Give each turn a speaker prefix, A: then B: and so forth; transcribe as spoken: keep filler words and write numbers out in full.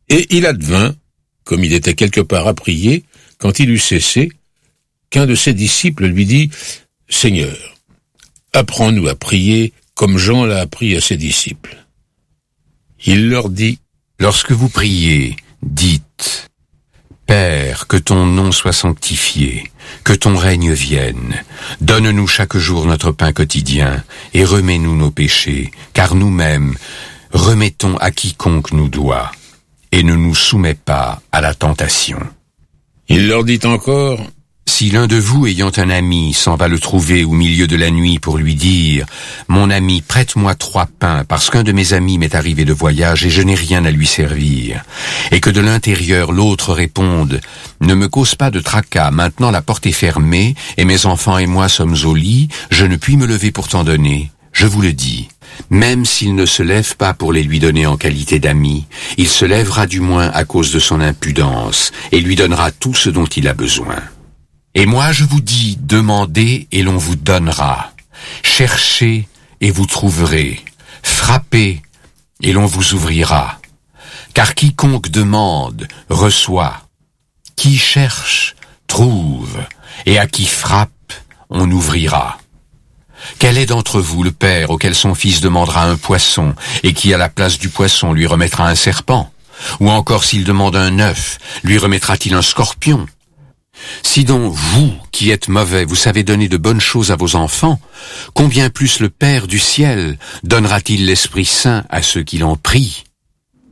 A: Et il advint, comme il était quelque part à prier, quand il eut cessé, qu'un de ses disciples lui dit, « Seigneur, apprends-nous à prier comme Jean l'a appris à ses disciples. » Il leur dit,
B: « Lorsque vous priez, dites, « Père, que ton nom soit sanctifié, que ton règne vienne. Donne-nous chaque jour notre pain quotidien, et remets-nous nos péchés, car nous-mêmes remettons à quiconque nous doit, et ne nous soumets pas à la tentation. »
A: Il leur dit encore,
B: « Si l'un de vous ayant un ami s'en va le trouver au milieu de la nuit pour lui dire « Mon ami, prête-moi trois pains, parce qu'un de mes amis m'est arrivé de voyage et je n'ai rien à lui servir. » Et que de l'intérieur l'autre réponde « Ne me cause pas de tracas, maintenant la porte est fermée, et mes enfants et moi sommes au lit, je ne puis me lever pour t'en donner. » Je vous le dis, même s'il ne se lève pas pour les lui donner en qualité d'ami, il se lèvera du moins à cause de son impudence, et lui donnera tout ce dont il a besoin. Et moi je vous dis, demandez et l'on vous donnera. Cherchez et vous trouverez. Frappez et l'on vous ouvrira. Car quiconque demande, reçoit. Qui cherche, trouve. Et à qui frappe, on ouvrira. Quel est d'entre vous le père auquel son fils demandera un poisson et qui à la place du poisson lui remettra un serpent? Ou encore s'il demande un œuf, lui remettra-t-il un scorpion? Si donc vous, qui êtes mauvais, vous savez donner de bonnes choses à vos enfants, combien plus le Père du ciel donnera-t-il l'Esprit Saint à ceux qui l'en prient?